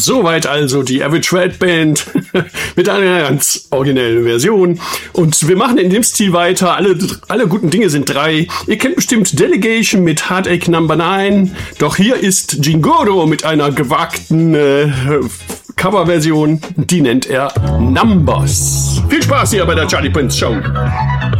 Soweit also die Average Red Band mit einer ganz originellen Version. Und wir machen in dem Stil weiter. Alle guten Dinge sind 3. Ihr kennt bestimmt Delegation mit Heartache Number 9. Doch hier ist Jingodo mit einer gewagten Coverversion. Die nennt er Numbers. Viel Spaß hier bei der Charlie Prince Show.